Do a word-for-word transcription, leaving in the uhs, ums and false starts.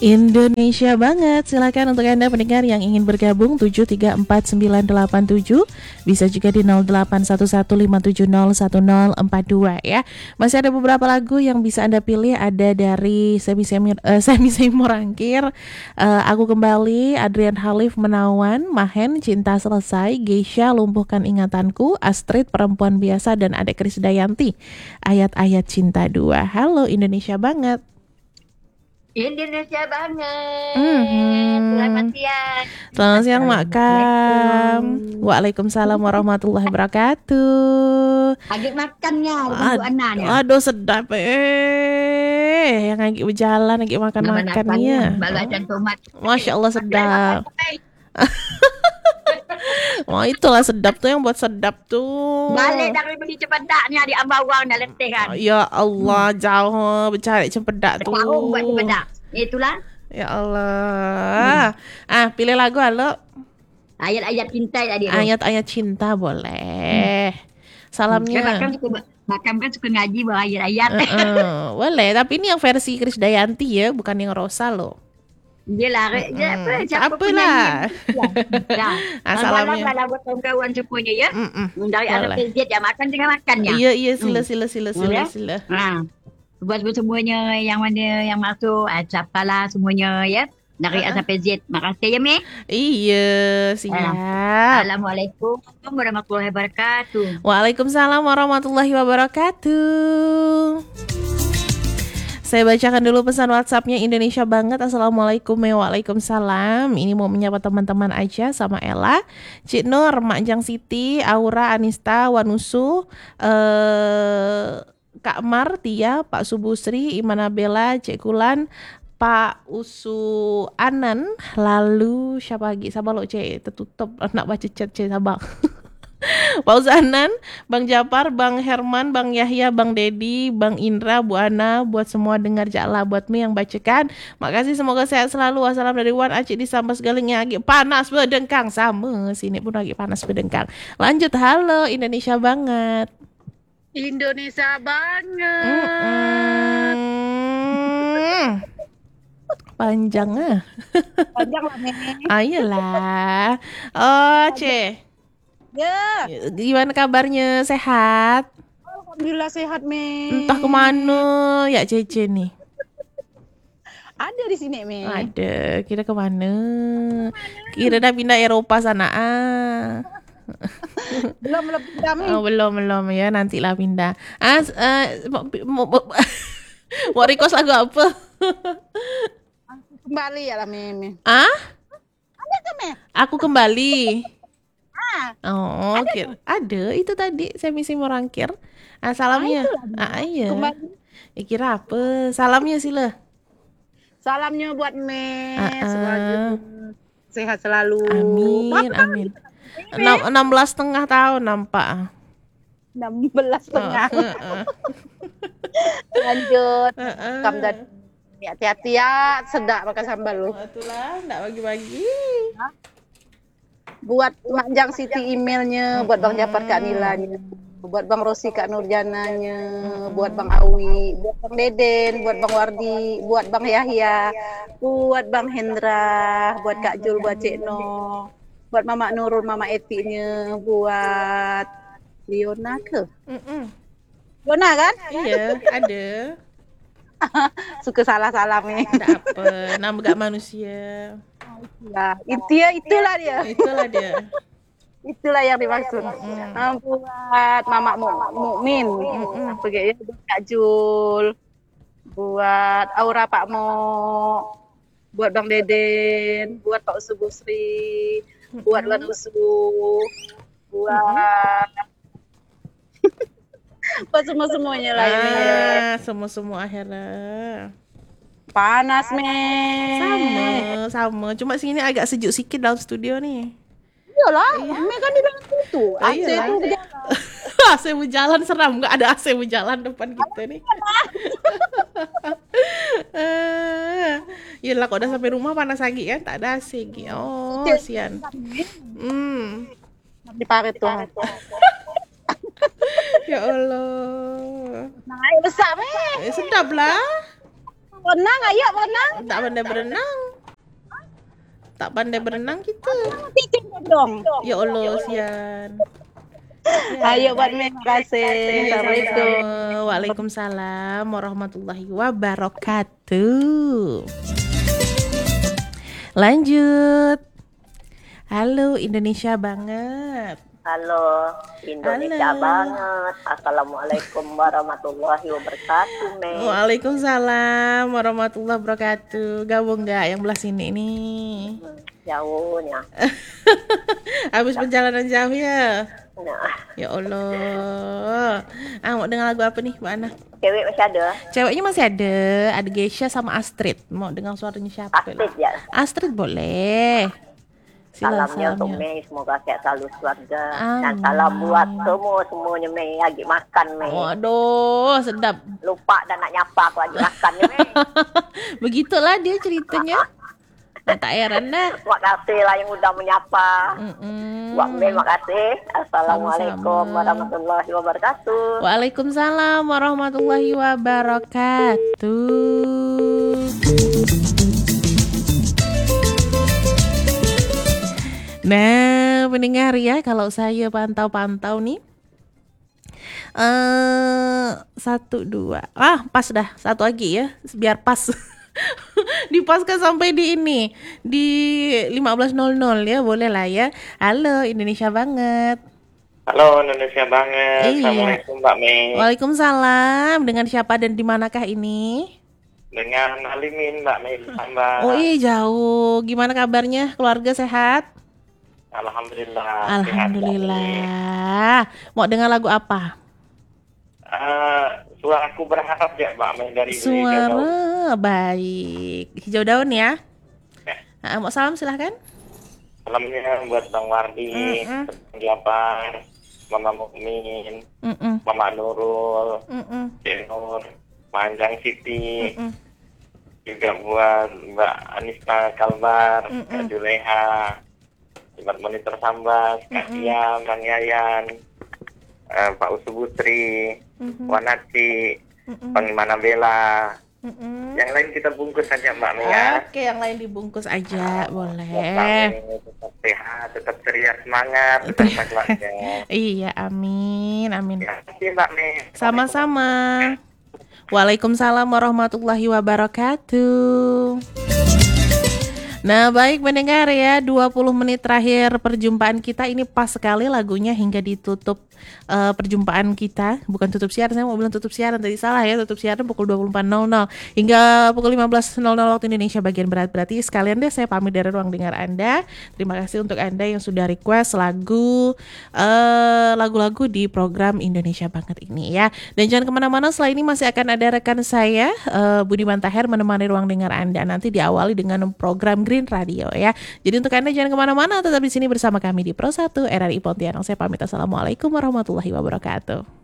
Indonesia banget. Silakan untuk Anda pendengar yang ingin bergabung tujuh tiga empat sembilan delapan tujuh, bisa juga di nol delapan satu satu lima tujuh nol satu nol empat dua ya. Masih ada beberapa lagu yang bisa Anda pilih, ada dari Semi Semi uh, Semi Semi Morangkir, uh, Aku Kembali, Adrian Halif Menawan, Mahen, Cinta Selesai, Geisha, Lumpuhkan Ingatanku, Astrid, Perempuan Biasa, dan Adek Krisdayanti, Ayat-Ayat Cinta dua. Halo Indonesia banget. Indonesia banget. Mm-hmm. Selamat siang. Selamat siang Mak Kam. Waalaikumsalam warahmatullahi wabarakatuh. Agak makannya, Ad- anaknya. Aduh sedap eh. Yang lagi berjalan lagi makan-makannya. Balacan tomat. Masya Allah sedap. Wah itulah sedap tuh, yang buat sedap tuh. Balik dari beli cempedak-nya di Ambawang dah letih kan. Ya Allah, jauh bercari cempedak tuh. Jauh buat cempedak. Itulah. Ya Allah. Hmm. Ah, pilih lagu halo. Ayat-ayat cinta tadi. Ayat-ayat cinta boleh. Hmm. Salamnya. Bahkan suka Bahkan kan suka ngaji bawa ayat-ayat. Uh-uh. Boleh, tapi ini yang versi Krisdayanti ya, bukan yang Rosa loh. Yelah, mm-hmm. siapa pun lah. Assalamualaikum. Malam buat kawan-kawan semuanya ya. Mm-mm. Dari anak P Z yang makan dengan makannya. Iya iya sila sila sila sila sila. Nah, buat semuanya yang mana yang masuk, acapalah semuanya ya. Dari uh-huh. anak P Z. Makasih ya Mi. Iya siap. Assalamualaikum warahmatullahi wabarakatuh. Waalaikumsalam warahmatullahi wabarakatuh. Saya bacakan dulu pesan WhatsAppnya Indonesia banget. Assalamualaikum waalaikumsalam. Ini mau menyapa teman-teman aja sama Ella, Cik Nur, Mak Jang Siti, Aura, Anista, Wanusu, eh, Kak Mar, Tia, Pak Subusri, Imanabella, Cik Kulan, Pak Usu Anan, lalu siapa lagi? Sabar lo Cik, tertutup nak baca chat Cik, sabar. Pak Uzanan, Bang Japar, Bang Herman, Bang Yahya, Bang Dedi, Bang Indra, Bu Ana, buat semua dengar Jala, buat mi yang bacakan. Makasih, semoga sehat selalu. Wassalam dari Wan Acik di Sambas Galingnya lagi panas berdengkang. Sama, sini pun lagi panas berdengkang. Lanjut, halo Indonesia banget. Indonesia banget. Mm-mm. Panjang ah. Panjang lah Nek. Ayolah. Oh, Ce. Ya. Gimana kabarnya? Sehat? Alhamdulillah sehat, Me. Entah kemana ya Cece nih. Ada di sini, Me. Ada. Kira kemana? Kira dah pindah Eropa sana ah. belum belum pindah, Me. Oh, belum belum ya, nantilah pindah. Ah, uh, mau mau request lagu apa? Kembali ya lah, Me. Ah? Ada kan, Me? Aku kembali. Oh, ada, okay. Ada itu tadi Semi Semi Morangkir. Ah, salamnya. Ah, iya. Ya, kira apa? Salamnya sila. Salamnya buat Me. Ah, ah. Semoga sehat selalu. Amin, Mata amin. Enam belas setengah tahun nampak. Enam belas setengah. Oh, uh, uh. Lanjut. Uh, uh. Kam dan hati-hati ya, sedap makan sambal lu. Itulah, enggak bagi-bagi. Hah? Buat Mak Jang Siti emailnya, buat Bang Japar Kak Nilanya, buat Bang Rosi Kak Nurjananya, buat Bang Awi, buat Bang Deden, buat Bang Wardi, buat Bang Yahya, buat Bang Hendra, buat Kak Jul, buat Cik No, buat Mama Nurul, Mama Etinya, buat Liona ke? Liona kan? Iya, ada. Suka salah-salah nih. Enggak apa, nama gak manusia. Nah, itu ya, itulah dia. Itulah dia. Itulah yang dimaksud. Mm. Buat Mama Mukmin, mm. begitu buat Kak Jul, buat Aura Pak Mo, buat Bang Deden, buat Pak Usu Busri, mm. buat Wan Usu, buat mm. buat semua-semuanya lah ini. Ah, semua-semua akhirnya. Panas, Me. Sama, sama. Cuma sini agak sejuk sikit dalam studio nih. Iyalah, iya. Me kan di dalam itu. A C itu berjalan. A C berjalan seram, enggak ada A C berjalan depan kita nih. Iyalah, kok udah sampai rumah panas lagi kan, tak ada A C gitu. Oh, sian. Hmm. Di parit tuh. Ya Allah. Nah, besar, Me. Eh, sedap lah. Berenang, ayo berenang. Tak pandai berenang. Tak pandai berenang kita. Titik dong. Ya Allah, sian. Ayo buat terima kasih. Assalamualaikum. Sama-sama. Waalaikumsalam warahmatullahi wabarakatuh. Lanjut. Halo Indonesia banget. Halo, Indonesia Halo. banget. Assalamualaikum warahmatullahi wabarakatuh, Mei. Waalaikumsalam warahmatullahi wabarakatuh. Gabung nggak yang belah sini nih? Jauhnya. Habis perjalanan jauh ya? Nah, Ya Allah. Ah, mau dengar lagu apa nih, Mbak Ana? cewek masih ada. Ceweknya masih ada, ada Geisha sama Astrid. Mau dengar suaranya siapa? Astrid ya. Astrid boleh. Sila Salamnya untuk salamnya. Mei, semoga sehat selalu keluarga. Dan Amin. salam buat semua semuanya Mei lagi makan Mei. Waduh, sedap. Lupa dan nak nyapa aku lagi makan nih Mei. Begitulah dia ceritanya. Nah, tak heran dah. Makasih lah yang udah menyapa. Mm-mm. Buat Mei makasih. Assalamualaikum Sama-sama. warahmatullahi wabarakatuh. Waalaikumsalam warahmatullahi wabarakatuh. Nah, pendengar ya, kalau saya pantau-pantau nih, eh satu dua, ah pas dah satu lagi ya, biar pas. Dipaskan sampai di ini di lima belas nol nol ya, boleh lah ya. Halo Indonesia banget. Halo Indonesia banget. Iya. Assalamualaikum Mbak Mei. Waalaikumsalam. Dengan siapa dan di manakah ini? Dengan Alimin Mbak Mei tambah. Oh iya jauh. Gimana kabarnya? Keluarga sehat? Alhamdulillah. sehat, Mbak Mei. Alhamdulillah. Mau dengar lagu apa? Eh, suara aku berharap ya Mbak Mei dari Hijau Daun. Suara baik. Hijau daun ya. Ya. Nah, mau salam silahkan. Salamnya buat Bang Wardi, Mm-mm. Bang Japar, Mama Mukmin, Mm-mm. Mama Nurul, Mm-mm. Denur, Manjang Siti, Mm-mm. juga buat Mbak Anista Kalbar, Mm-mm. Kak Juleha, Sobat Monitor Sambas, Kak Tia, Bang Yayan, eh, Pak Usubutri, Mhm. Wanati, Mm-mm. Panglima Bella. Mm-mm. Yang lain kita bungkus saja Mbak Mei ya. Oke, yang lain dibungkus aja, Buat Mbak boleh. Mei tetap sehat, tetap ceria, semangat, tetap keluarga. Iya, amin, amin. Terima kasih Mbak Mei. Sama-sama. Waalaikumsalam warahmatullahi wabarakatuh. Nah, baik mendengar ya, dua puluh menit terakhir perjumpaan kita ini pas sekali lagunya hingga ditutup uh, perjumpaan kita. Bukan tutup siaran, saya mau bilang tutup siaran, tadi salah ya, tutup siaran pukul dua puluh empat nol nol hingga pukul lima belas nol nol waktu Indonesia bagian Barat. Berarti sekalian deh saya pamit dari ruang dengar Anda. Terima kasih untuk Anda yang sudah request lagu uh, lagu-lagu di program Indonesia Banget ini ya. Dan jangan kemana-mana, setelah ini masih akan ada rekan saya uh, Budiman Taher menemani ruang dengar Anda. Nanti diawali dengan program Green Radio ya. Jadi untuk Anda jangan kemana-mana, tetap di sini bersama kami di Pro satu R R I Pontianak. Saya pamit, assalamualaikum warahmatullahi wabarakatuh.